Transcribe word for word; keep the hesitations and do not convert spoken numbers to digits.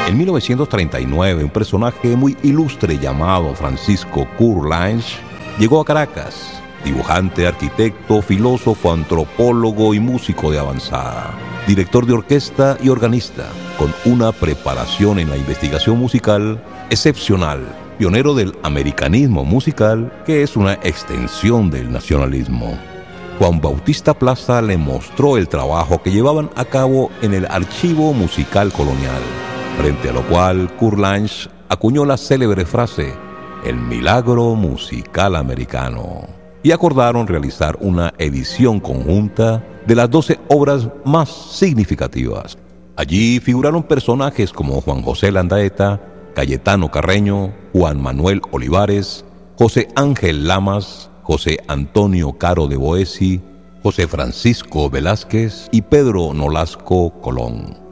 En mil novecientos treinta y nueve, un personaje muy ilustre llamado Francisco Kurt Lange llegó a Caracas. Dibujante, arquitecto, filósofo, antropólogo y músico de avanzada. Director de orquesta y organista, con una preparación en la investigación musical excepcional. Pionero del americanismo musical, que es una extensión del nacionalismo. Juan Bautista Plaza le mostró el trabajo que llevaban a cabo en el Archivo Musical Colonial, frente a lo cual Kurt Lange acuñó la célebre frase «El milagro musical americano», y acordaron realizar una edición conjunta de las doce obras más significativas. Allí figuraron personajes como Juan José Landaeta, Cayetano Carreño, Juan Manuel Olivares, José Ángel Lamas, José Antonio Caro de Boesi, José Francisco Velázquez y Pedro Nolasco Colón.